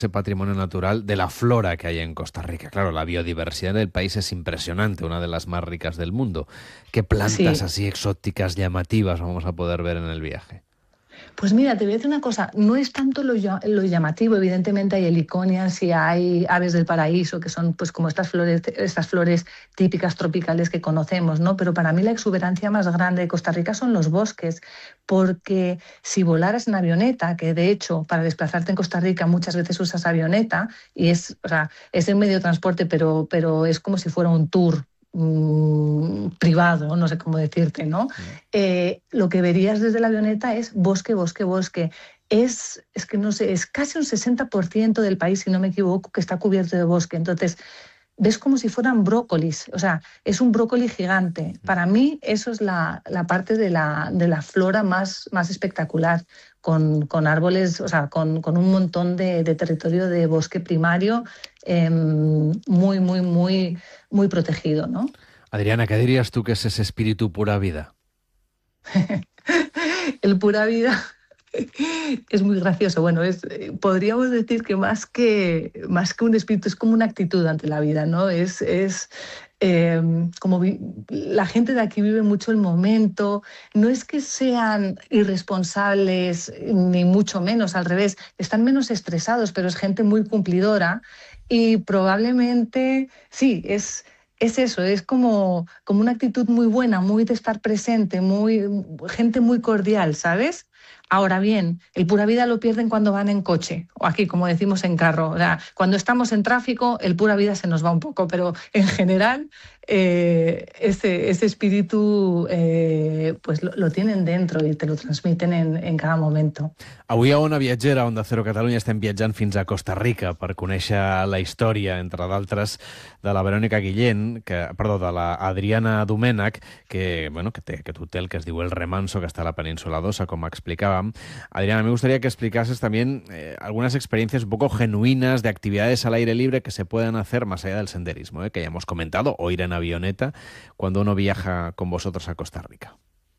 ese patrimonio natural de la flora que hay en Costa Rica. Claro, la biodiversidad del país es impresionante, una de las más ricas del mundo. ¿Qué plantas Sí. así exóticas, llamativas vamos a poder ver en el viaje? Pues mira, te voy a decir una cosa, no es tanto lo llamativo, evidentemente hay heliconias y hay aves del paraíso, que son pues como estas flores típicas tropicales que conocemos, ¿no? Pero para mí la exuberancia más grande de Costa Rica son los bosques, porque si volaras en avioneta, que de hecho para desplazarte en Costa Rica muchas veces usas avioneta, y es, o sea, es un medio de transporte, pero es como si fuera un tour privado, no sé cómo decirte, ¿no? Mm. Lo que verías desde la avioneta es bosque, bosque, bosque. Es que no sé, es casi un 60% del país, si no me equivoco, que está cubierto de bosque. Entonces, ves como si fueran brócolis, o sea, es un brócoli gigante. Para mí, eso es la parte de la flora más espectacular, con árboles, o sea, con un montón de territorio de bosque primario muy, muy, muy, muy protegido, ¿no? Adriana, ¿qué dirías tú que es ese espíritu pura vida? El pura vida es muy gracioso. Bueno, podríamos decir que más que un espíritu, es como una actitud ante la vida, ¿no? Eh, la gente de aquí vive mucho el momento. No es que sean irresponsables, ni mucho menos, al revés. Están menos estresados, pero es gente muy cumplidora y probablemente, sí, es eso, es como una actitud muy buena, muy de estar presente, gente muy cordial, ¿sabes? Ahora bien, el pura vida lo pierden cuando van en coche, o aquí, como decimos, en carro. O sea, cuando estamos en tráfico, el pura vida se nos va un poco, pero en general, ese espíritu pues lo tienen dentro y te lo transmiten en cada momento. Avui a Ona Viatgera, Onda Cero Catalunya, estem viatjant fins a Costa Rica per conèixer la història, entre d'altres, de la Verònica Guillén, de la Adriana Domènech, bueno, que té aquest hotel que es diu El Remanso, que està a la península d'Ossa, com explicàvem. Adriana, me gustaría que explicases también algunas experiencias un poco genuinas de actividades al aire libre que se puedan hacer más allá del senderismo, que ya hemos comentado, o ir en avioneta cuando uno viaja con vosotros a Costa Rica.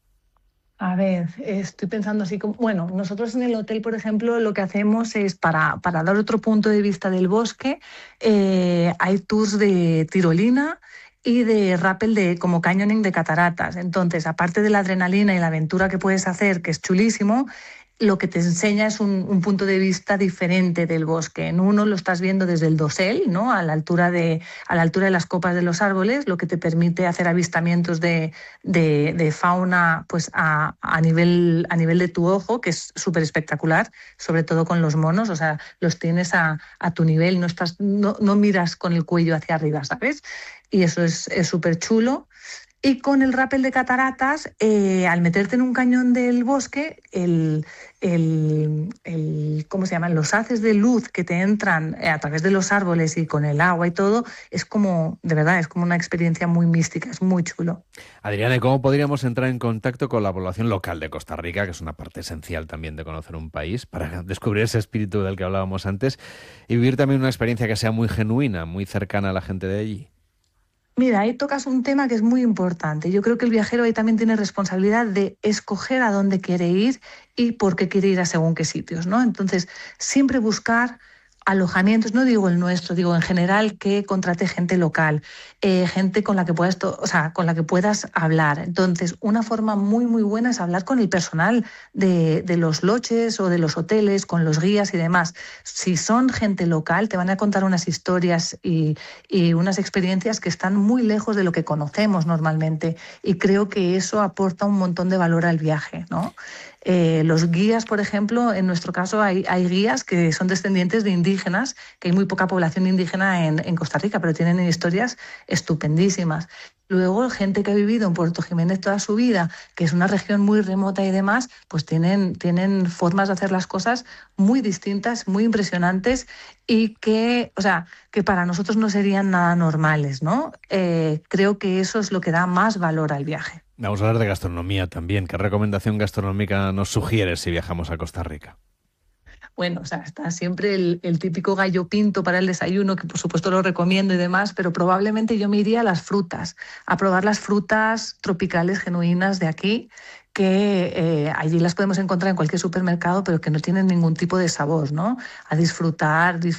A ver, estoy pensando así como, bueno, nosotros en el hotel, por ejemplo, lo que hacemos es para dar otro punto de vista del bosque, hay tours de tirolina y de rappel como canyoning de cataratas. Entonces, aparte de la adrenalina y la aventura que puedes hacer, que es chulísimo, lo que te enseña es un punto de vista diferente del bosque. En uno lo estás viendo desde el dosel, ¿no? A la altura de las copas de los árboles, lo que te permite hacer avistamientos de fauna pues a nivel de tu ojo, que es súper espectacular, sobre todo con los monos, o sea, los tienes a tu nivel, no miras con el cuello hacia arriba, ¿sabes? Y eso es súper chulo. Y con el rappel de cataratas, al meterte en un cañón del bosque, ¿cómo se llaman? Los haces de luz que te entran a través de los árboles y con el agua y todo, es como, de verdad, es como una experiencia muy mística, es muy chulo. Adriana, ¿y cómo podríamos entrar en contacto con la población local de Costa Rica, que es una parte esencial también de conocer un país, para descubrir ese espíritu del que hablábamos antes y vivir también una experiencia que sea muy genuina, muy cercana a la gente de allí? Mira, ahí tocas un tema que es muy importante. Yo creo que el viajero ahí también tiene responsabilidad de escoger a dónde quiere ir y por qué quiere ir a según qué sitios, ¿no? Entonces, siempre buscar alojamientos, no digo el nuestro, digo en general que contrate gente local, gente con la que puedas, o sea, con la que puedas hablar. Entonces, una forma muy, muy buena es hablar con el personal de los lodges o de los hoteles, con los guías y demás. Si son gente local, te van a contar unas historias y unas experiencias que están muy lejos de lo que conocemos normalmente. Y creo que eso aporta un montón de valor al viaje, ¿no? Los guías, por ejemplo, en nuestro caso hay guías que son descendientes de indígenas, que hay muy poca población indígena en Costa Rica, pero tienen historias estupendísimas. Luego, gente que ha vivido en Puerto Jiménez toda su vida, que es una región muy remota y demás, pues tienen formas de hacer las cosas muy distintas, muy impresionantes y o sea, que para nosotros no serían nada normales, ¿no? Creo que eso es lo que da más valor al viaje. Vamos a hablar de gastronomía también. ¿Qué recomendación gastronómica nos sugieres si viajamos a Costa Rica? Bueno, o sea, está siempre el típico gallo pinto para el desayuno, que por supuesto lo recomiendo y demás, pero probablemente yo me iría a las frutas, a probar las frutas tropicales genuinas de aquí, que allí las podemos encontrar en cualquier supermercado, pero que no tienen ningún tipo de sabor, ¿no? A disfrutar